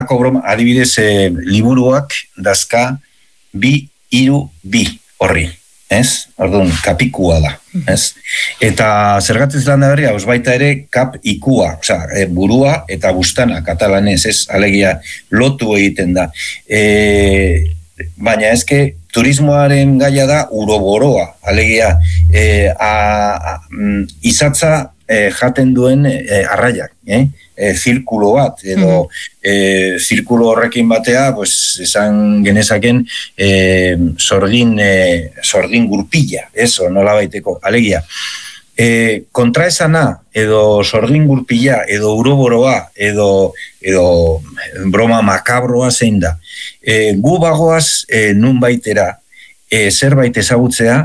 broma, adibidez, liburuak dazka 2-3-2 horri, ez? Orduan, kapikua da, ez? Eta zergatik Zelanda Berria, baita ere, kap ikua, osea, burua eta bustana katalanez, ez? Alegia, lotu egiten da. Baina ezke, turismoaren gaia da uroboroa, alegia, izatza jaten duen arraiak, zirkulo bat, edo zirkulo horrekin batea, pues, esan genezaken sordin gurpila, eso, nola baiteko, alegia. Kontraesana, edo sordin gurpila, edo uroboroa, edo broma makabroa zein da. Gu bagoaz nun baitera zerbait ezagutzea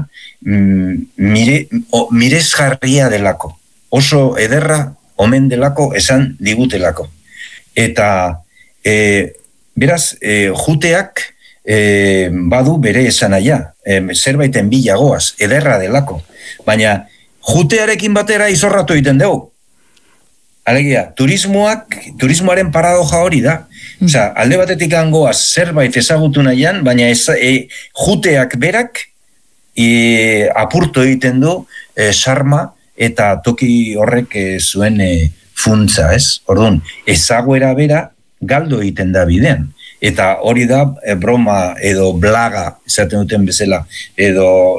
miresgarria delako. Oso ederra omen delako esan digutelako. Eta beraz, juteak badu bere esanaia, zerbaiten bilagoaz, ederra delako. Baina jutearekin batera izorratu egiten dugu. Alegia, turismoaren paradoja hori da. Osea, alde batetik angoaz zerbait ezagutu nahian, baina juteak berak apurtu egiten du sarma eta toki horrek zuen funtza, ez? Orduan, ezaguera bera galdo egiten da bidean. Eta hori da broma edo blaga, esaten duten bezala, edo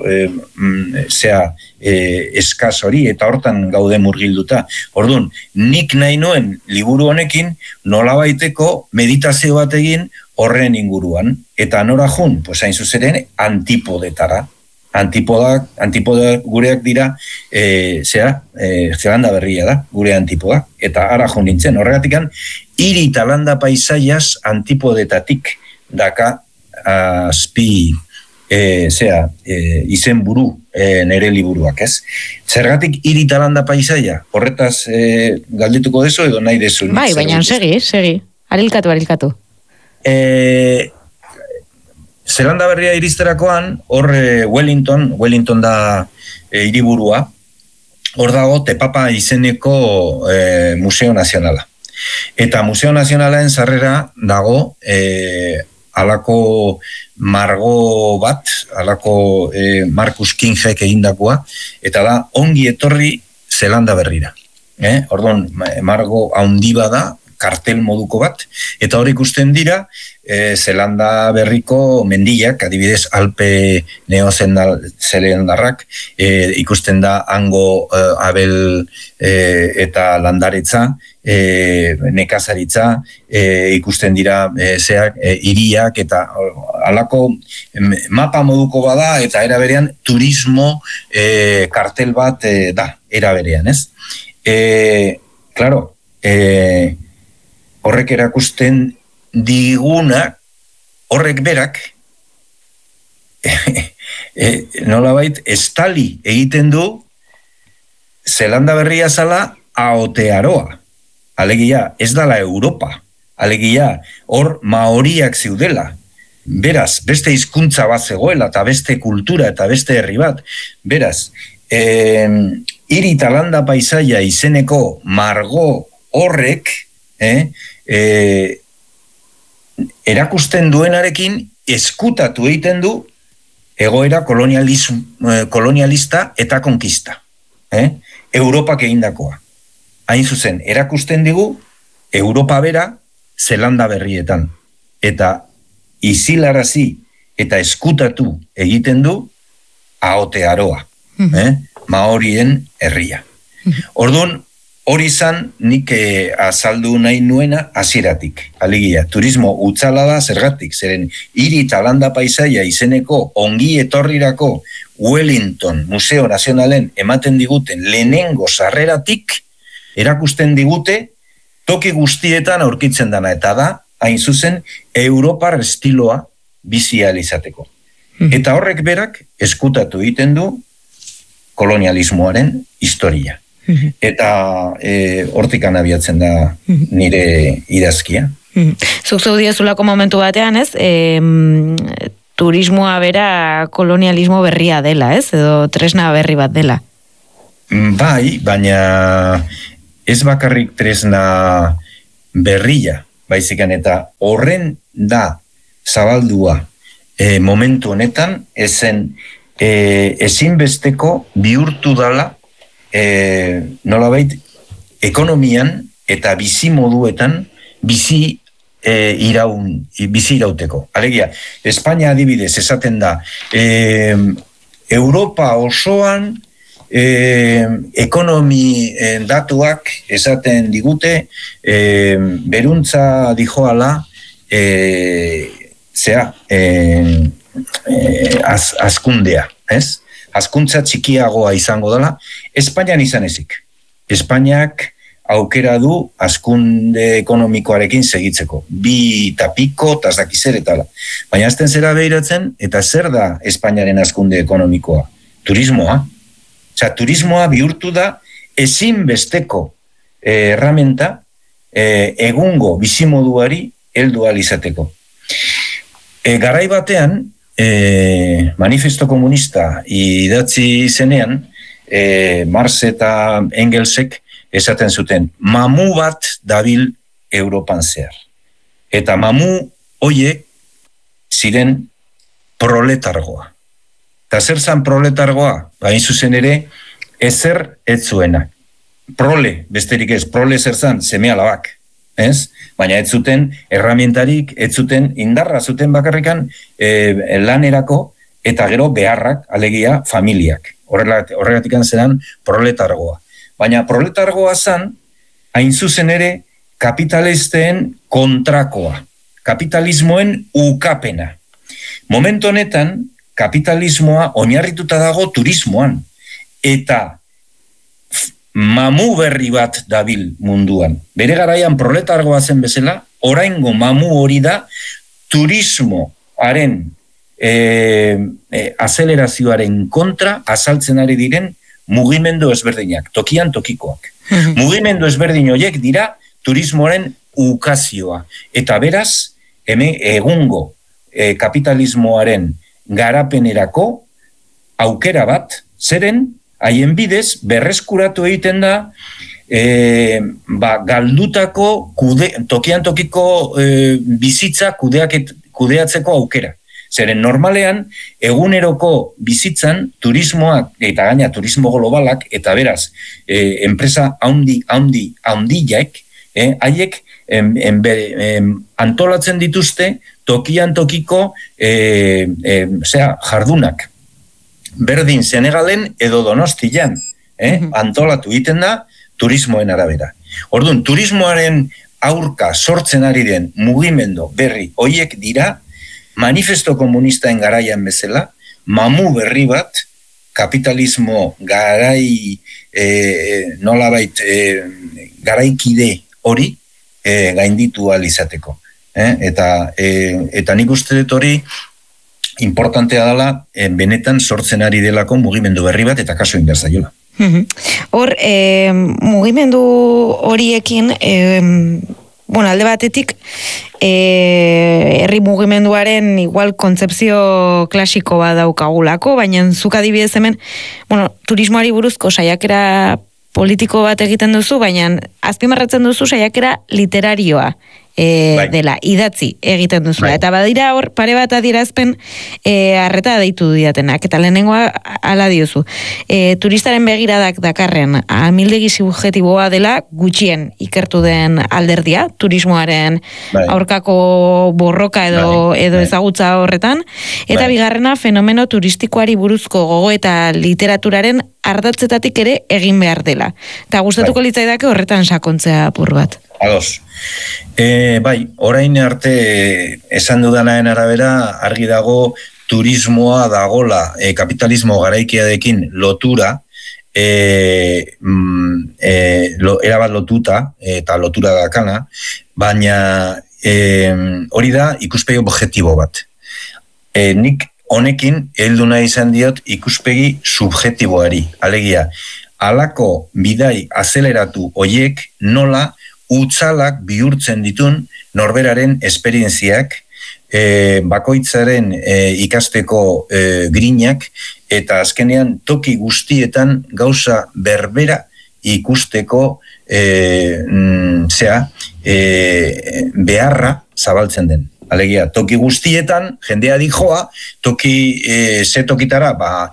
eskaz hori, eta hortan gaude murgilduta. Orduan, nik nahi nuen liburu honekin nolabaiteko meditazio bat egin horren inguruan. Eta nora jun, pues hain zuzeren, antipodetara. Antipoda gureak dira, Zelanda Berria da, gure antipoda. Eta ara jo nintzen, horregatikan, hiri talanda paisaiaz antipodetatik daka izen buru nere liburuak, ez? Zergatik hiri talanda paisaia, horretaz galdetuko dezu edo nahi dezu? Bai, baina segi, arilkatu. Zelanda Berria iristerakoan, hor Wellington da hiriburua, hor dago Tepapa izeneko Museo Nazionala. Eta Museo Nazionalaen sarrera dago alako margo bat, alako Marcus Kingek egindakoa, eta da ongi etorri Zelanda Berrira. Orduan, margo haundiba da, kartel moduko bat, eta hor ikusten dira Zelanda Berriko mendiak, adibidez Alpe neozelandarrak, ikusten da hango abel eta landaretza, nekazaritza, ikusten dira hiriak eta halako mapa moduko bada, eta era berean turismo kartel bat da, era berean, ez? Claro, horrek erakusten diguna, horrek berak, nolabait, estali egiten du Zelanda Berria zala Aotearoa. Alegia, ez dala Europa. Alegia, hor maoriak zeudela. Beraz, beste hizkuntza bat zegoela, eta beste kultura, eta beste herri bat. Beraz, hiri talanda paisaia izeneko margo horrek, erakusten duenarekin eskutatu egiten du egoera kolonialista eta konkista. Europak egindakoa. Hain zuzen, erakusten digu Europa bera Zelanda Berrietan. Eta izilarazi eta eskutatu egiten du Aotearoa. Maorien herria. Orduan, hori izan nik azaldu nahi nuena hasieratik. Alegia, turismo utzala da zergatik, zeren hiri talanda paisaia izeneko ongi etorrirako Wellington Museo Nazionalen ematen diguten lehenengo sarreratik erakusten digute toki guztietan aurkitzen dana, eta da, hain zuzen, Europar estiloa bizializateko. Eta horrek berak eskutatu egiten du kolonialismoaren historia. Eta hortikan abiatzen da nire idazkia. Zuk zaudiazulako momentu batean, ez? Turismoa bera kolonialismo berria dela, ez? Edo tresna berri bat dela. Bai, baina ez bakarrik tresna berria. baizikan eta horren da zabaldua momentu honetan, ezinbesteko bihurtu dala nolabait ekonomian eta bizi moduetan bizi irauteko. Alegia, Espainia adibidez esaten da Europa osoan ekonomi datuak esaten digute beruntza dijoala azkundea, ez? Azkuntza txikiagoa izango dela, Espainian izan ezik. Espainiak aukera du azkunde ekonomikoarekin segitzeko. 2,5 eta ez dakiz ere tala. Baina azten zera behiratzen, eta zer da Espainiaren azkunde ekonomikoa? Turismoa. Osea, turismoa bihurtu da ezinbesteko erramenta egungo bizimoduari heldu ahal izateko. Garai batean, manifesto komunista idatzi zenean, Marx eta Engelsek esaten zuten, mamu bat dabil Europan zehar. Eta mamu hoiek ziren proletargoa. Eta zer zan proletargoa? Bain zuzen ere, ezer ez zuena. Prole, besterik ez, prole zer zan, seme alabak. Ez? Baina ez zuten erramientarik, ez zuten indarra zuten bakarrikan lanerako eta gero beharrak, alegia, familiak. Horregatik zeran proletargoa. Baina proletargoa zan, hain zuzen ere, kapitalisten kontrakoa. Kapitalismoen ukapena. Momentu honetan, kapitalismoa oinarrituta dago turismoan. Eta mamu berri bat dabil munduan. Bere garaian proletargoa zen bezala, oraingo mamu hori da turismoaren azelerazioaren kontra azaltzen ari diren mugimendu ezberdinak, tokian tokikoak. Mugimendu ezberdin horiek dira turismoaren ukazioa. Eta beraz, egungo kapitalismoaren garapenerako aukera bat, zeren haien bidez berreskuratu egiten da galdutako tokian tokiko bizitza kudeatzeko aukera. Zeren normalean, eguneroko bizitzan turismoak, eta gaina turismo globalak, eta beraz, enpresa handiak, haiek antolatzen dituzte tokian tokiko jardunak. Berdin Senegalen edo Donostian, antolatu egiten da turismoen arabera. Orduan, turismoaren aurka sortzen ari den mugimendu berri hoiek dira, manifesto komunistaen garaian bezala, mamu berri bat, kapitalismo nolabait garaikide hori gainditu ahal izateko. Eta nik uste dut hori importantea dela benetan sortzen ari delako mugimendu berri bat eta kaso inbertzaiola. Hor, mugimendu horiekin, alde batetik, herri mugimenduaren igual kontzepzio klasiko bat daukagulako, baina zuk adibidez hemen, turismoari buruzko saiakera politiko bat egiten duzu, baina azpimarratzen duzu saiakera literarioa dela, idatzi egiten duzula. Eta badira hor, pare bat adierazpen arreta deitu diatenak, eta lehenengoa ala diozu. Turistaren begiradak dakarren amildegi subjektiboa dela gutxien ikertu den alderdia, turismoaren aurkako borroka edo ezagutza horretan, eta bigarrena fenomeno turistikoari buruzko gogo eta literaturaren ardatzetatik ere egin behar dela. Eta gustatuko litzaidake horretan sakontzea apur bat. Ados. Orain arte esan dudanaen arabera argi dago turismoa dagola kapitalismo garaikiarekin lotura erabat lotuta eta lotura dakana, baina hori da ikuspegi objektibo bat. Nik honekin heldu nahi izan diot ikuspegi subjektiboari, alegia halako bidai azeleratu hoiek nola utzalak bihurtzen ditun norberaren esperientziak, bakoitzaren ikasteko grinak, eta azkenean toki guztietan gauza berbera ikusteko beharra zabaltzen den. Alegia, toki guztietan, jendea dijoa, toki ze tokitara,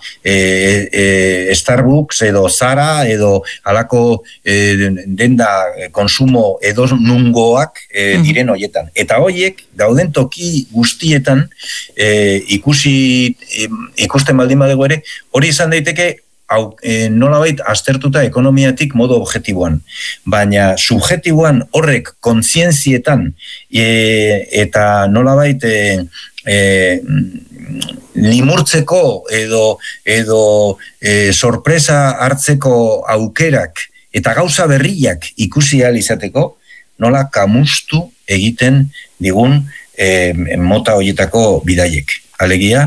Starbucks edo Zara edo alako denda konsumo edo nungoak diren hoietan. Eta hoiek, dauden toki guztietan, ikusten baldin badego ere, hori izan daiteke, nolabait aztertuta ekonomiatik modu objektiboan, baina subjektiboan horrek kontzientzietan eta nolabait limurtzeko edo sorpresa hartzeko aukerak eta gauza berriak ikusi ahal izateko, nola kamustu egiten digun mota horietako bidaiek. Alegia,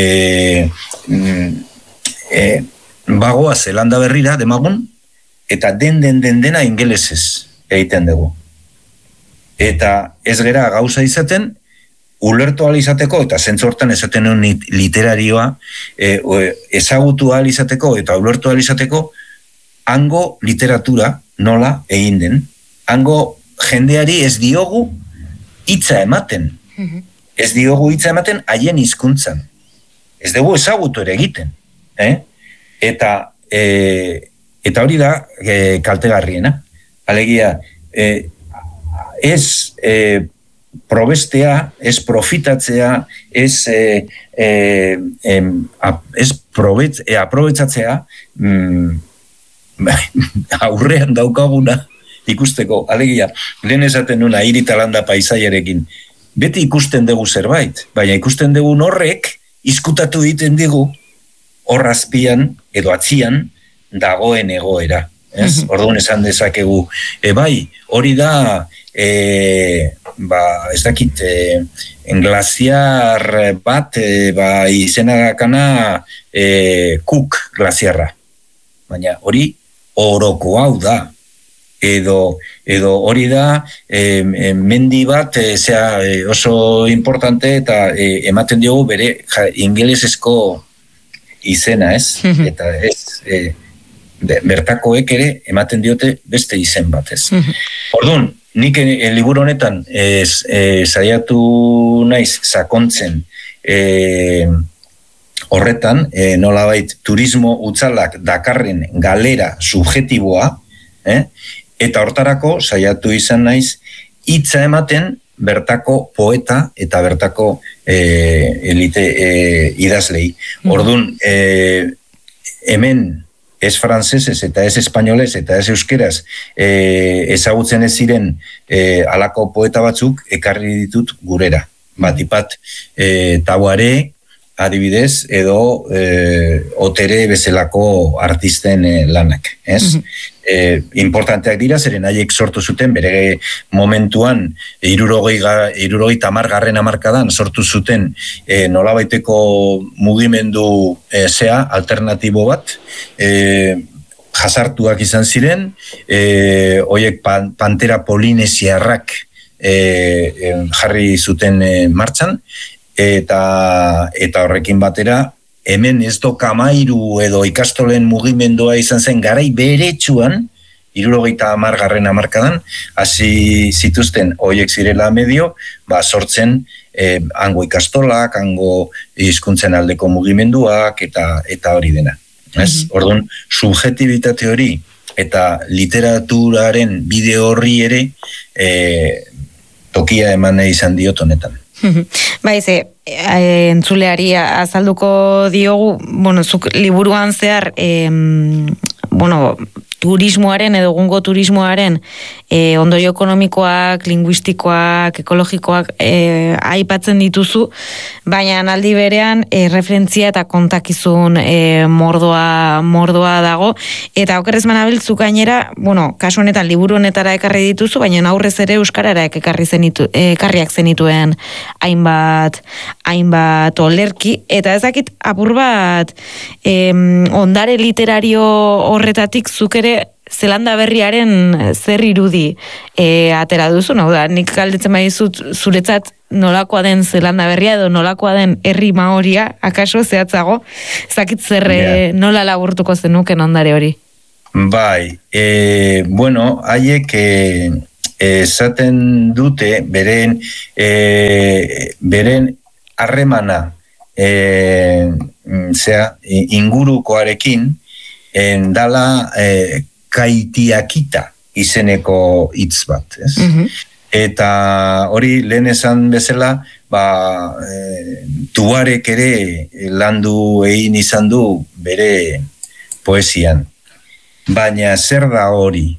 bagoa Zelanda berrira demagun, eta dena ingelesez egiten dugu. Eta ez gera gauza izaten, ulertu ahal izateko, eta zentzu hortan esaten nuen literarioa, ezagutu ahal izateko eta ulertu ahal izateko, hango literatura nola egin den. Hango jendeari ez diogu hitza ematen. Ez diogu hitza ematen haien hizkuntzan. Ez dugu ezagutu ere egiten. Eta hori da kaltegarriena. Alegia, ez probestea, ez profitatzea, ez aprobetzatzea aurrean daukaguna ikusteko. Alegia, lehen esaten nuna iritalanda paisaiarekin, beti ikusten dugu zerbait, baina ikusten dugu horrek izkutatu egiten digu horrazpian edo atzian dagoen egoera. Orduan esan dezakegu, bai, hori da, ez dakit, glaziar bat, izenagakana Cook glaziarra. Baina hori oroko hau da. Edo hori da, mendi bat oso importante eta ematen diogu bere ingelesezko izena, ez? Eta ez, bertakoek ere ematen diote beste izen bat, ez? Orduan, nik liburu honetan saiatu naiz sakontzen horretan, nolabait turismo utzalak dakarren galera subjektiboa, eta hortarako saiatu izan naiz hitza ematen bertako poeta eta bertako idazlei. Orduan, hemen ez frantsesez eta ez espainolez eta ez euskeraz ezagutzen ez ziren alako poeta batzuk ekarri ditut gurera. Batipat Tauare, adibidez, edo Otere bezalako artisten lanak, ez? Importanteak dira, zeren haiek sortu zuten, bere momentuan, 70 hamarkadan sortu zuten nolabaiteko mugimendu alternatibo bat, jasartuak izan ziren, horiek Pantera Polinesiarrak jarri zuten martxan, eta horrekin batera, hemen ez Kamairu edo ikastolen mugimendua izan zen garai beretsuan, 70 hamarkadan, hasi zituzten horiek zirela medio, sortzen hango ikastolak, hango hizkuntzen aldeko mugimenduak, eta hori dena. Orduan, subjektibitate hori eta literaturaren bideo horri ere tokia eman izan diot honetan. Entzuleari azalduko diogu, zuk liburuan zehar, turismoaren edo egungo turismoaren ondorio ekonomikoak, linguistikoak, ekologikoak aipatzen dituzu, baina aldi berean referentzia eta kontakizun mordoa dago, eta okerrez manabiltzuk gainera, kasu honetan liburu honetara ekarri dituzu, baina aurrez ere euskarara ekarriak zenituen hainbat olerki, eta ezakit apur bat ondare literario horretatik zuk ere Zelanda berriaren zer irudi atera duzu, nik galdetzen badizut zuretzat nolakoa den Zelanda berria edo nolakoa den herri maoria, akaso zehatzago, ezakit zer nola laburtuko zenuken ondare hori? Bai, bueno, haiek esaten dute beren harremana ingurukoarekin dala kaitiakita izeneko hitz bat, ez? Eta hori lehen esan bezala, Tuarek ere landu egin izan du bere poesian. Baina zer da hori?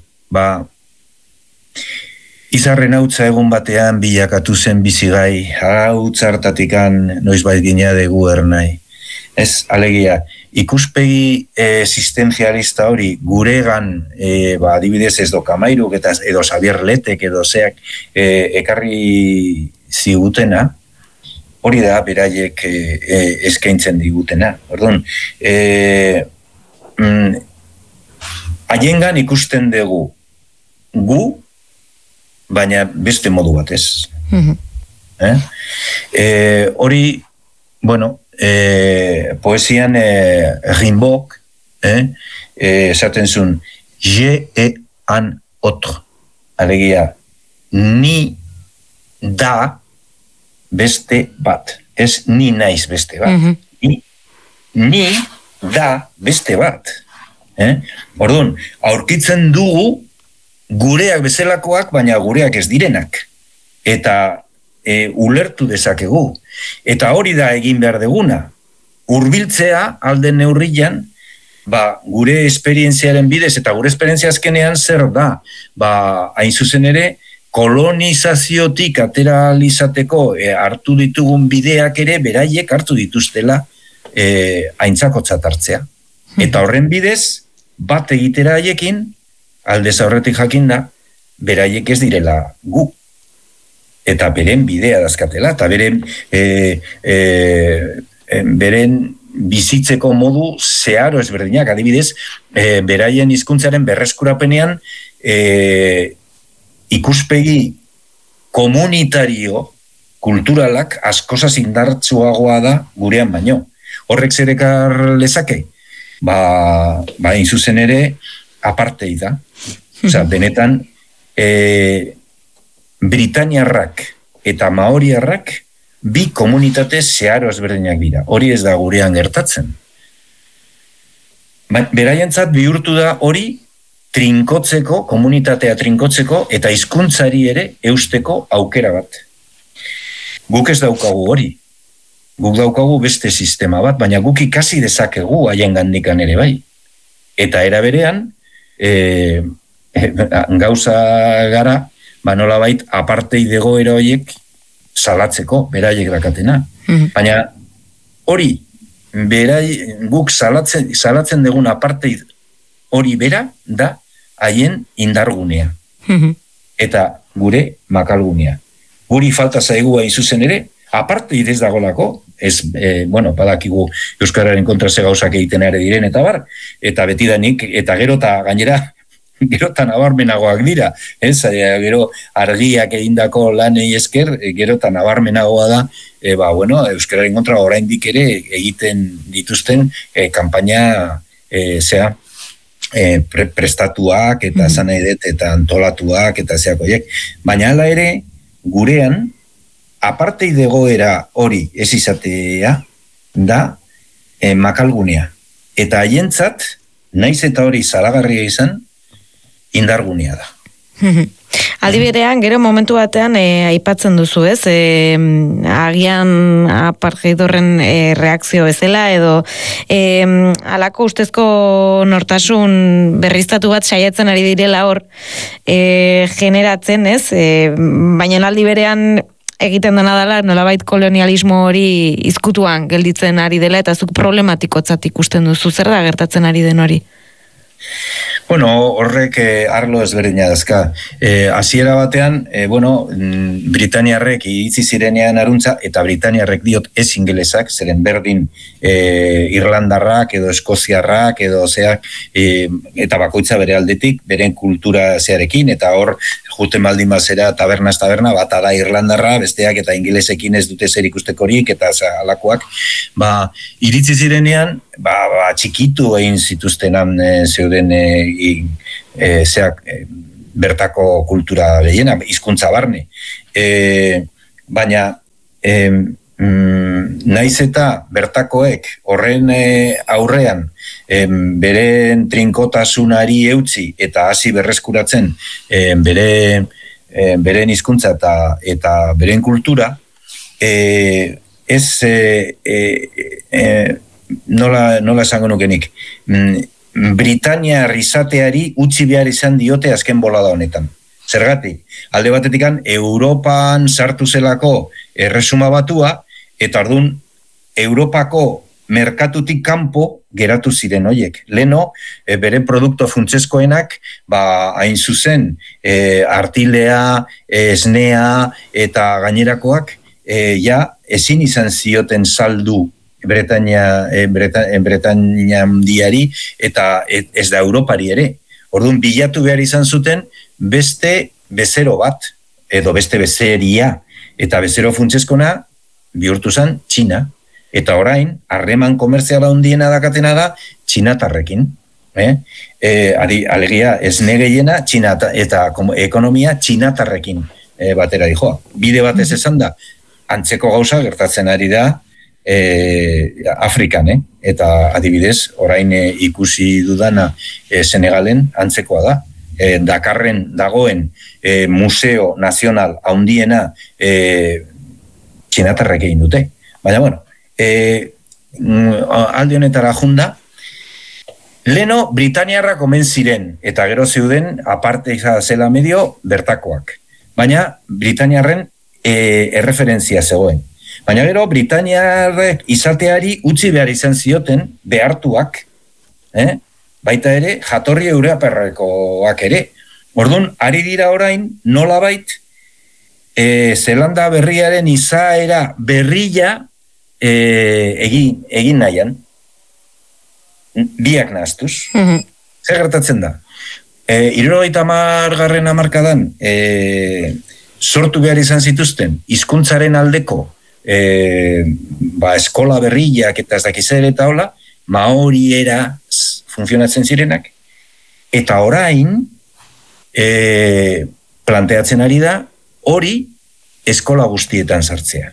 Izarren hautza egun batean bilakatu zen bizigai, hautza hartatikan noizbait ginea dugu ernai. Ez, alegia, ikuspegi existenzialista hori guregan, adibidez ez Kamairuk eta edo Xabier Letek edo zeak ekarri zigutena, hori da beraiek eskaintzen digutena. Orduan, haiengan ikusten dugu gu, baina beste modu batez. Hori, bueno, poesian Rimbaud esaten zuen je et un autre, alegia ni da beste bat, ez ni naiz beste bat, ni da beste bat. Orduan, aurkitzen dugu gureak bezalakoak, baina gureak ez direnak, eta ulertu dezakegu. Eta hori da egin behar deguna. Hurbiltzea alden neurrian, gure esperientziaren bidez, eta gure esperientzia azkenean zer da, hain zuzen ere, kolonizaziotik ateralizateko hartu ditugun bideak ere beraiek hartu dituztela aintzakotzat hartzea. Eta horren bidez, bat egitera haiekin, aldez aurretik jakinda, beraiek ez direla gu. Eta beren bidea dazkatela, eta beren bizitzeko modu zeharo ezberdinak, adibidez, beraien hizkuntzaren berreskurapenean ikuspegi komunitario, kulturalak askozaz indartsuagoa da gurean baino. Horrek zerekar lezake? Hain zuzen ere, apartei da. Osa, benetan, Britaniarrak eta Maoriarrak bi komunitate zeharo ezberdinak dira. Hori ez da gurean gertatzen. Beraientzat bihurtu da hori trinkotzeko, komunitatea trinkotzeko eta hizkuntzari ere eusteko aukera bat. Guk ez daukagu hori. Guk daukagu beste sistema bat, baina guk ikasi dezakegu haien gandikan ere bai. Eta era berean, gauza gara, nolabait apartei degoera horiek salatzeko, beraiek dakatena. Baina hori, guk salatzen dugun apartei hori bera da haien indargunea. Eta gure makalgunea. Guri falta zaigu hain zuzen ere, apartei ez dagolako, badakigu euskararen kontra ze gauzak egiten ere diren eta bar, eta betidanik, eta gero eta gainera, gero eta nabarmenagoak dira, gero argiak egindako lanei esker, gero eta nabarmenagoa da, euskararen kontra oraindik ere egiten dituzten kanpaina prestatuak eta zanaidet eta antolatuak eta zeakoiek, baina hala ere gurean apartei degoera hori ez izatea da makalgunea, eta haientzat naiz eta hori zalagarria izan indargunea da. Aldi berean, gero momentu batean aipatzen duzu, ez? Agian apartheidorren reakzio bezala, edo halako ustezko nortasun berriztatu bat saiatzen ari direla hor generatzen, ez? Baina aldi berean egiten dena dela, nolabait kolonialismo hori izkutuan gelditzen ari dela, eta zuk problematikotzat ikusten duzu, zer da gertatzen ari den hori? Horrek arlo ezberdina dazka. Hasiera batean, Britaniarrek itzi zirenean aruntza, eta Britaniarrek diot ez ingelesak, zeren berdin Irlandarrak edo Eskoziarrak edo zeak, eta bakoitza bere aldetik, beren kultura zearekin, eta hor juten baldin bazera taberna bata da Irlandarra, besteak eta ingelesekin ez dute zer ikustekorik, eta alakoak, iritzi zirenean, txikitu egin zituztenan zeuden bertako kultura gehiena, hizkuntza barne. Baina naiz eta bertakoek horren aurrean beren trinkotasunari eutzi eta hasi berreskuratzen beren hizkuntza eta beren kultura, nola esango nukenik, Britania rizateari utzi behar izan diote azken bolada honetan. Zergatik, alde batetikan Europan sartu zelako erresuma batua, eta ordun Europako merkatutik kanpo geratu ziren hoiek. Leno, bere produkto funtsezkoenak, hain zuzen, artilea, esnea eta gainerakoak, ezin izan zioten saldu Bretania handiari eta ez da Europari ere. Orduan bilatu behar izan zuten beste bezero bat, edo beste bezeria, eta bezero funtsezkona bihurtu zen Txina, eta orain harreman komertziala handiena dakatena da txinatarrekin. Alegia esne gehiena Txina eta ekonomia txinatarrekin batera dijoa. Bide batez esan da, antzeko gauza gertatzen ari da Afrikan, eta adibidez, orain ikusi dudana Senegalen antzekoa da. Dakarren dagoen museo nazional handiena txinatarrek egin dute. Baina, bueno, alde honetara junda, leno Britaniarrak omen ziren, eta gero zeuden, aparte zela medio, bertakoak. Baina, Britaniarren erreferentzia zegoen. Baina gero, Britaniarrek izateari utzi behar izan zioten, behartuak, baita ere, jatorri europarrekoak ere. Orduan, ari dira orain, nolabait, Zelanda berriaren izaera berria egin nahian, biak nahaztuz. Zer gertatzen da? 70. hamarkadan sortu behar izan zituzten, hizkuntzaren aldeko eskola berriak eta ez dakizer eta hola, maoriera funtzionatzen zirenak, eta orain planteatzen ari da hori eskola guztietan sartzea.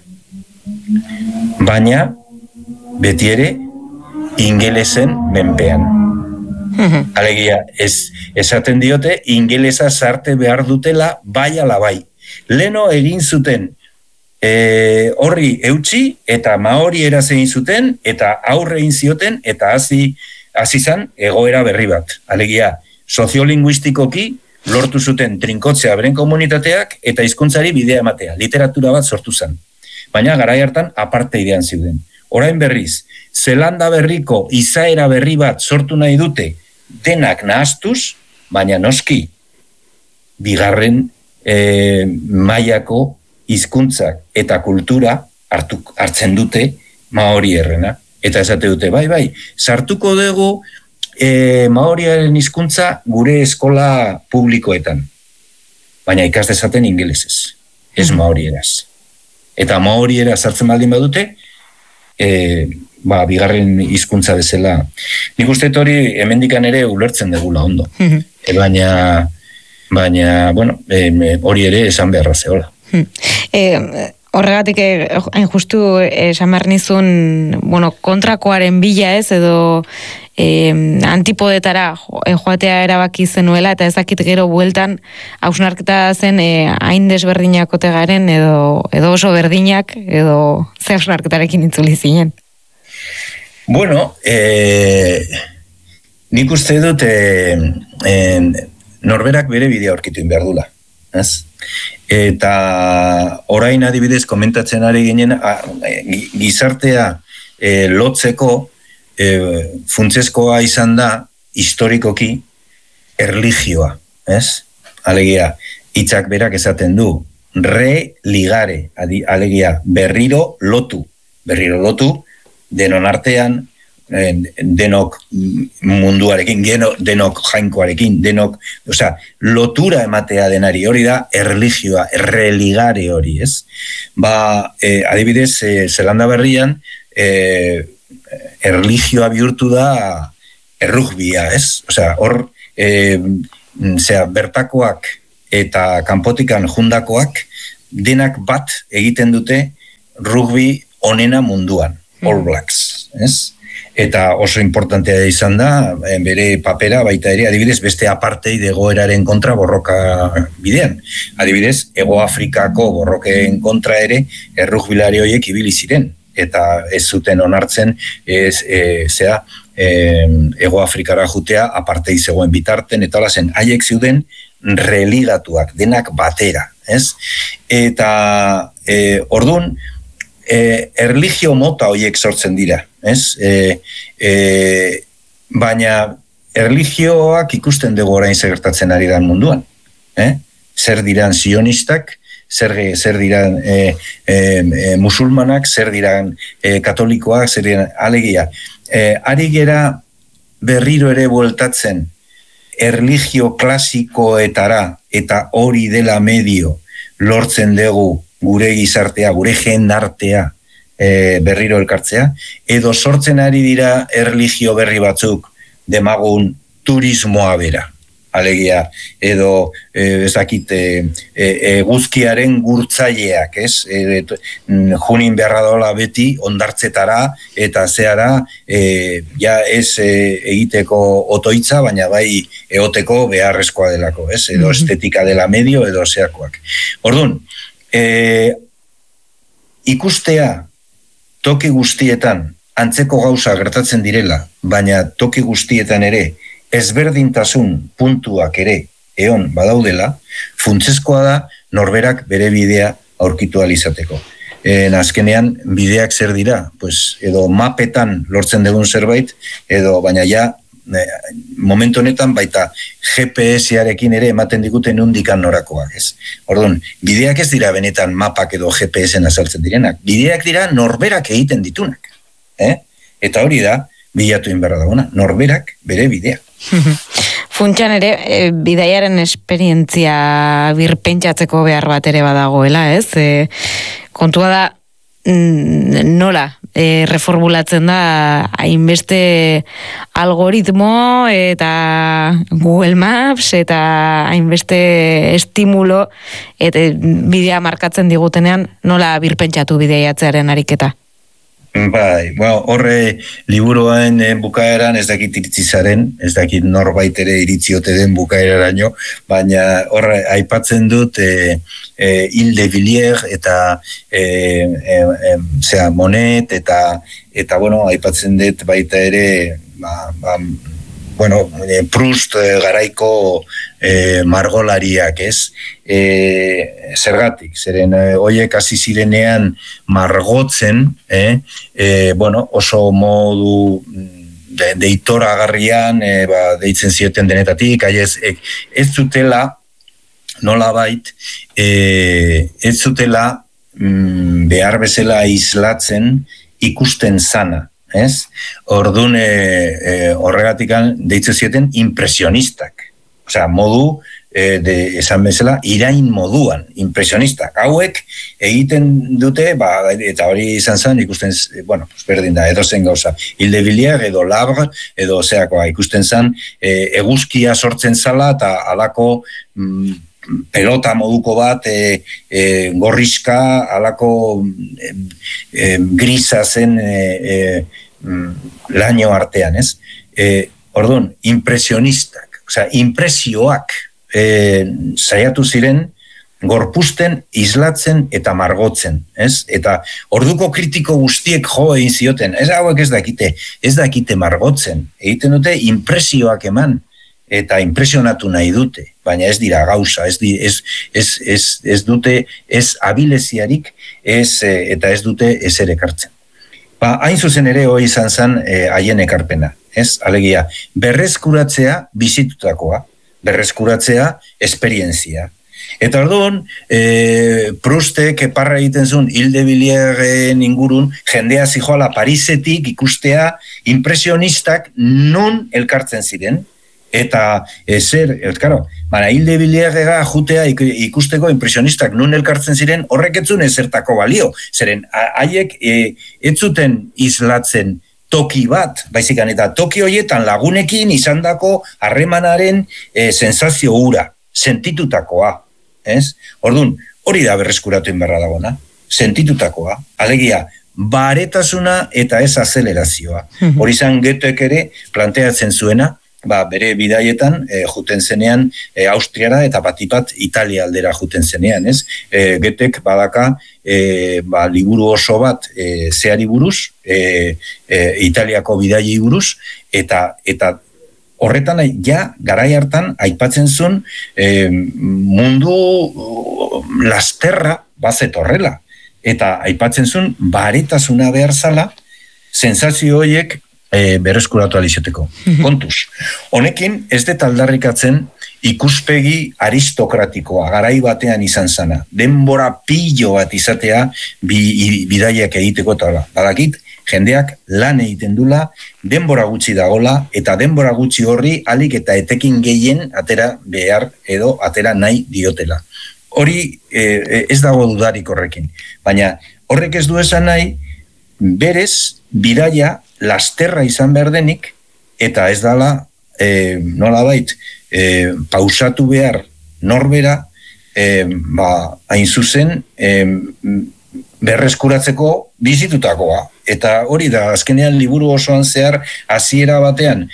Baina beti ere ingelesen menpean. Alegia, esaten diote ingelesa sarte behar dutela bai ala bai. Leno egin zuten horri eutsi eta maori eraz egin zuten eta aurre egin zioten eta hasi zan egoera berri bat. Alegia, soziolinguistikoki lortu zuten trinkotzea beren komunitateak eta hizkuntzari bidea ematea. Literatura bat sortu zen. Baina garai hartan aparte idean ziuden. Orain berriz, Zelanda berriko izaera berri bat sortu nahi dute denak nahaztuz, baina noski bigarren mailako hizkuntzak eta kultura hartzen dute maori errena. Eta esate dute, bai, sartuko dugu maoriaren hizkuntza gure eskola publikoetan. Baina ikas dezaten ingelesez, ez maorieraz. Eta maorieraz sartzen baldin badute, bigarren hizkuntza bezala. Nik uste hori hemendikan ere ulertzen degula ondo. Baina, bueno, hori ere esan beharra zehola. Horregatik, hain justu esan behar nizun, kontrakoaren bila ez, edo antipodetara joatea erabaki zenuela, eta ezakit gero bueltan hausnarketa zen hain desberdinak ote garen, edo oso berdinak, edo ze hausnarketarekin itzuli zinen. Bueno, nik uste dut norberak bere bidea aurkitu behar dula. Eta orain adibidez komentatzen ari ginen gizartea lotzeko funtsezkoa izan da historikoki erlijioa, ez? Alegia, hitzak berak esaten du religare, alegia, berriro lotu, denon artean, denok munduarekin, denok jainkoarekin, lotura ematea denari, hori da erlijioa, religare hori, ez? Adibidez, Zelanda berrian, erlijioa bihurtu da errugbia, ez? Osea, hor, bertakoak eta kanpotikan jundakoak denak bat egiten dute rugby onena munduan, All Blacks, ez? Eta oso importantea izan da, bere papera baita ere, adibidez, beste apartheid egoeraren kontra borroka bidean. Adibidez, Hego Afrikako borroken kontra ere, errugbilari horiek ibili ziren, eta ez zuten onartzen, Hego Afrikara jutea apartheid zegoen bitarten, eta hola zen, haiek zeuden religatuak, denak batera, ez? Eta ordun, erlijio mota horiek sortzen dira, ez? Baina erlijioak ikusten dugu orain gertatzen ari da munduan, zer diran sionistak, zer diran musulmanak, zer diran katolikoak, zer diran alegia. Ari gera berriro ere bueltatzen erlijio klasikoetara eta hori dela medio lortzen dugu gure gizartea, gure jendartea berriro elkartzea, edo sortzen ari dira erlijio berri batzuk demagun turismoa bera. Alegia, edo guzkiaren gurtzaileak, ez? Junin beharra dola beti ondartzetara eta zeara ja ez egiteko otoitza, baina bai eoteko beharrezkoa delako, ez? Edo estetika dela medio edo zeakoak. Orduan, ikustea toki guztietan antzeko gauza gertatzen direla, baina toki guztietan ere ezberdintasun puntuak ere eon badaudela, funtsezkoa da norberak bere bidea aurkitu alizateko. Azkenean bideak zer dira, pues, edo mapetan lortzen dugun zerbait, edo baina ja momentu honetan baita GPS-arekin ere ematen diguten undikan norakoak, ez? Orduan, bideak ez dira benetan mapak edo GPS-en azaltzen direnak, bideak dira norberak egiten ditunak. Eta hori da, bilatu inberra dagoena, norberak bere bidea. Funtsan ere, bidaiaren esperientzia birpentsatzeko behar bat ere badagoela, ez? Kontua da, nola reformulatzen da hainbeste algoritmo eta Google Maps eta hainbeste estimulo eta bidea markatzen digutenean nola birpentsatu bideiatzearen ariketa. Bai, horre liburuaren bukaeran ez dakit iritzizaren, ez dakit norbait ere iritziote den bukaeraraino, baina horre aipatzen dut Ile de Villiers eta Monet eta bueno, aipatzen dut baita ere Proust garaiko margolariak, ez? Zergatik, zeren hoiek hasi zirenean margotzen, oso modu deitoragarrian deitzen zioten denetatik, ez zutela nolabait, ez zutela behar bezala islatzen ikusten zana. Ez? Orduan horregatik deitzen zieten impresionistak. Osea, modu, esan bezala, irain moduan, impresionistak. Hauek egiten dute, eta hori izan zen, ikusten, berdin da, edo zen gauza. Ile de Villiers, edo Labre, edo zeakoa, ikusten zen, eguzkia sortzen zala, eta alako pelota moduko bat, gorrizka, alako grisa zen laino artean, ez? Orduan, impresionistak, impresioak saiatu ziren gorpusten, islatzen eta margotzen, ez? Eta orduko kritiko guztiek jo egin zioten, hauek ez dakite margotzen, egiten dute impresioak eman, eta impresionatu nahi dute, baina ez dira gauza, ez dute ez abileziarik, eta ez dute ez ere ekartzen. Hain zuzen ere hori izan zen haien ekarpena, ez? Alegia, berreskuratzea bizitutakoa, berreskuratzea esperientzia. Eta orduan, Proustek parra egiten zuen Ile de Villiersen ingurun, jendea zijoala Parisetik ikustea impresionistak non elkartzen ziren, eta Ile de Villiersera jutea ikusteko impresionistak nun elkartzen ziren, horrek etzun ezertako balio, zeren haiek ez zuten islatzen toki bat, baizikan, eta toki horietan lagunekin izandako harremanaren sensazio hura, sentitutakoa, ez? Orduan, hori da berreskuratu inberra dagona, sentitutakoa, alegia, baretasuna eta ez azelerazioa. Hori zan Goethek ere planteatzen zuena, bere bidaietan juten zenean Austriara eta batipat Italia aldera juten zenean, ez? Goethek badaka liburu oso bat zeari buruz, Italiako bidaiei buruz, eta horretan garai hartan aipatzen zuen mundu lasterra bazetorrela, eta aipatzen zuen baretasuna behar zala, sensazio horiek berreskuratu alizateko. Kontuz. Honekin ez dut aldarrikatzen ikuspegi aristokratikoa, garai batean izan zana. Denbora pilo bat izatea bidaiak egiteko eta badakit, jendeak lan egiten dula, denbora gutxi dagola, eta denbora gutxi horri alik eta etekin gehien atera behar edo atera nahi diotela. Hori ez dago dudarik horrekin. Baina horrek ez du esan nahi, berez, bidaia lasterra izan behar denik, eta ez dala, nolabait, pausatu behar norbera, hain zuzen, berreskuratzeko bizitutakoa. Eta hori da, azkenean liburu osoan zehar, hasiera batean,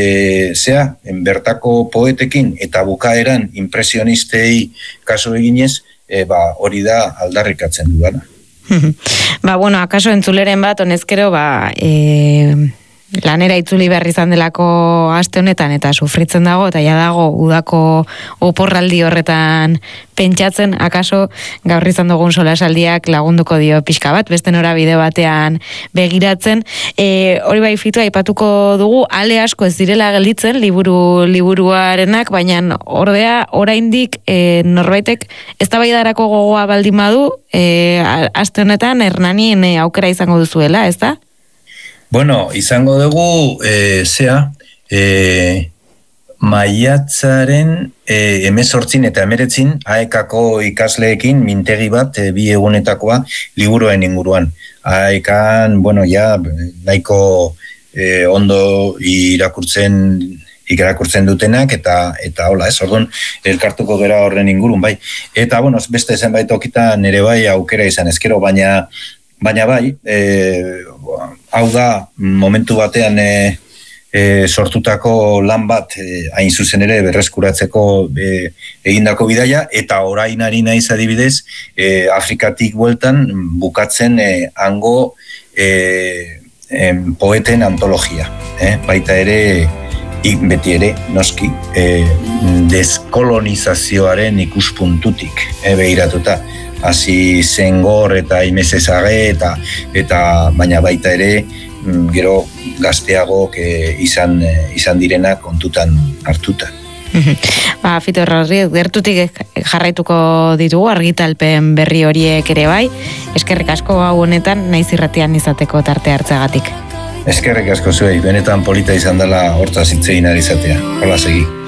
bertako poetekin eta bukaeran impresionistei kaso eginez, hori da aldarrikatzen dudana. Bueno, akaso entzuleren bat, honezkero, lanera itzuli behar izan delako aste honetan, eta sufritzen dago, eta ja dago udako oporraldi horretan pentsatzen, akaso gaur izan dugun solasaldiak lagunduko dio pixka bat, beste norabide batean begiratzen. Hori bai, Fito, aipatuko dugu, ale asko ez direla gelditzen liburuarenak, baina ordea, oraindik norbaitek eztabaidarako gogoa baldin badu, aste honetan Hernanien aukera izango duzuela, ez da? Bueno, izango dugu, maiatzaren 18 eta 19 AEK-ko ikasleekin mintegi bat, bi egunetakoa, liburuen inguruan. AEK-an, nahiko ondo irakurtzen dutenak, eta hola, ez, orduan, elkartuko gera horren ingurun, bai. Eta, beste zenbait okitan ere bai aukera izan ezkero, baina bai, hau da, momentu batean sortutako lan bat, hain zuzen ere berreskuratzeko egindako bidaia, eta orain ari naiz adibidez, Afrikatik bueltan bukatzen hango poeten antologia. Baita ere, beti ere, noski, deskolonizazioaren ikuspuntutik behiratuta. Hasi Zengor eta Imezezage eta baina baita ere gero gazteagok izan direnak kontutan hartuta. Fito Rodríguez, gertutik jarraituko ditugu argitalpen berri horiek ere bai. Eskerrik asko hau honetan naiz irratian izateko tarte hartzagatik. Eskerrik asko zuei, benetan polita izan dela hortaz hitz egin ari izatea. Hola, segi.